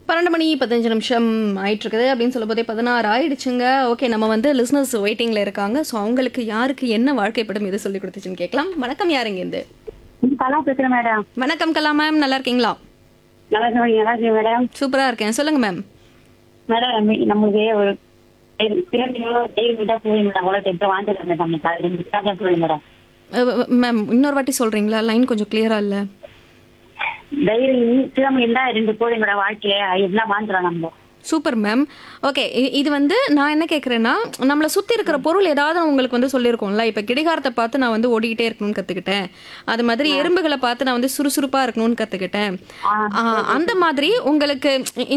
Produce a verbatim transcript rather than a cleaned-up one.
பன்னிரண்டு மணி பதினைந்து நிமிஷம் ஆயிட்டு இருக்குது அப்படின்னு சொல்லும்போதே பதினாறு ஆயிடுச்சுங்க. ஓகே, நம்ம வந்து லிசனர்ஸ் வெயிட்டிங்ல இருக்காங்க. ஸோ அவங்களுக்கு யாருக்கு என்ன வாழ்க்கை படம் எது சொல்லி கொடுத்துச்சுன்னு கேட்கலாம். வணக்கம், யாருங்க இருந்து? கலா பேசுறேன் மேடம். வணக்கம் கலா மேம், நல்லா இருக்கீங்களா? நல்லா இருக்கீங்க, நல்லா இருக்கீங்க மேடம். சூப்பரா இருக்கேன், சொல்லுங்க மேம். மேடம் நம்மளுக்கு ஒரு பிறகு டெய்லி விட்டா போய் மேடம் அவ்வளோ டெப்டாக வாங்கிட்டு மேடம் நம்ம போய் மேடம். மேம் இன்னொரு வாட்டி சொல்றீங்களா? லைன் கொஞ்சம் கிளியரா இல்ல. தைரி சிரமம் இருந்தா ரெண்டு கோழி மேடம் வாழ்க்கையில எல்லாம் வாங்கிக்கலாம் நம்ம. Super ma'am. ஓகே, இது வந்து நான் என்ன கேட்குறேன்னா, நம்மளை சுற்றி இருக்கிற பொருள் ஏதாவது உங்களுக்கு வந்து சொல்லியிருக்கோம்ல. இப்போ கிடிகாரத்தை பார்த்து நான் வந்து ஓடிக்கிட்டே இருக்கணும்னு கற்றுக்கிட்டேன். அது மாதிரி எறும்புகளை பார்த்து நான் வந்து சுறுசுறுப்பாக இருக்கணும்னு கற்றுக்கிட்டேன். அந்த மாதிரி உங்களுக்கு